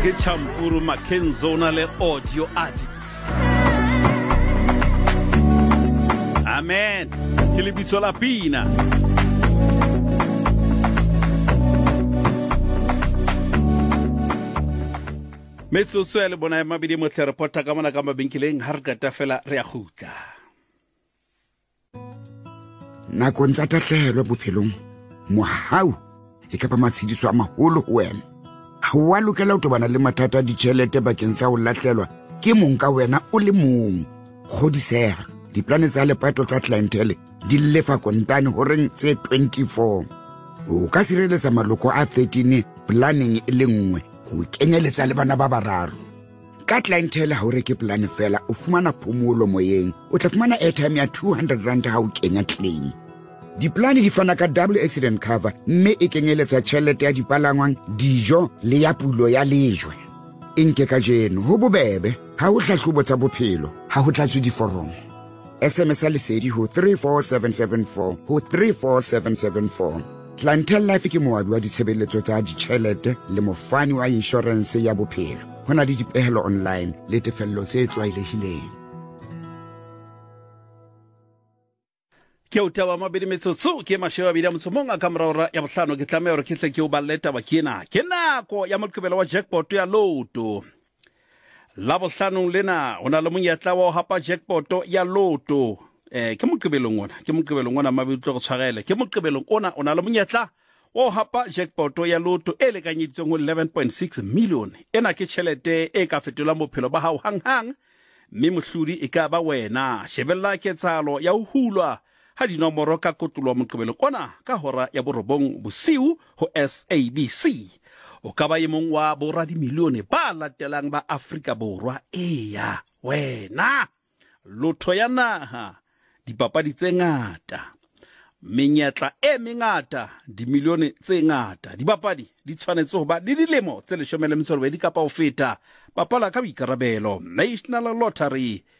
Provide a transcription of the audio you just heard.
ke Champuru Mackenzona le Audio Addicts. Amen. Ke lebitso la pina. Metsotso ya le bona ya mabedi motle reporta ka mona ka mabenkeleng ha re kata fela re a gutla. Nakong tsa tahlehelo bophelong mohau e ka ba matshidiso a maholo ho wena. Ha wa lokela ho tobana le mathata a ditjhelete bakeng sa ho lahlelwa ke mong ka wena o le mong. Kgodiseha diplane tsa lepato tsa clientele di lefa kontane ho reng tse 24. O ka sireletsa maloko a 13 planning e le nngwe ho kenyeletsa le bana ba bararo. Ka clientele ha o reke plan fela o fumana phomolo moyeng, o tla fumana airtime ya 200 rand ha o kenya claim. Diplane di fana ka double accident cover mme e kenyeletsa tjhelete ya dipalangwang, dijo le ya pulo ya lejwe. Nke ka jeno ho bobebe ha o hlahlobo tsa bophelo ha ho tlatswe diforomo. SMS lesedi ho 34774 ho 34774. Clientele Life ke moabi wa ditshebeletso tsa ditjhelete le mofani wa insurance ya bophelo. Hona le dipehelo online le tefello tse tlwaelehileng. Ke o tawa mabedi metsotso ke masheba bidi mtsomong a kameraora ya bohlano ke tlameha hore ke tle ke o balleta ba kena. Ke nako ya moqebelo wa jackpot ya loto. La bohlano lena ona le monyetla wa ho hapa jackpot ya loto. Ke moqebelong ona mabedi tlo go tshwarele. Ke moqebelong ona ona le monyetla wa ho hapa jackpot ya loto e lekanyeditsweng ho 11.6 million. Ena ke tjhelete e ka fetolang bophelo ba hao hang. Mme mohlodi e ka ba wena. Shebella ketsahalo ya ho hulwa ha dinomoro ka kotulo moqebelong ona ka hora ya borobong bosiu ho SABC. O ka ba emong wa boradi milione ba latelang ba Afrika Borwa. Eya wena lotho ya naha dipapadi tse ngata, menyetla e mengata, dimilione tse ngata. Dibapadi di tshwanetse ho ba di dilemo tse 12 kapa ho feta. Bapala ka boikarabelo. National Lottery